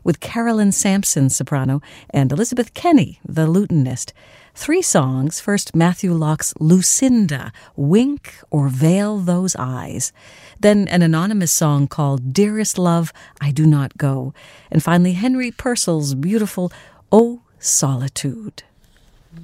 with Carolyn Sampson, soprano, and Elizabeth Kenny, the lutenist. 3 songs. First, Matthew Locke's Lucinda, Wink or Veil Those Eyes. Then an anonymous song called Dearest Love, I Do Not Go. And finally, Henry Purcell's beautiful O Solitude.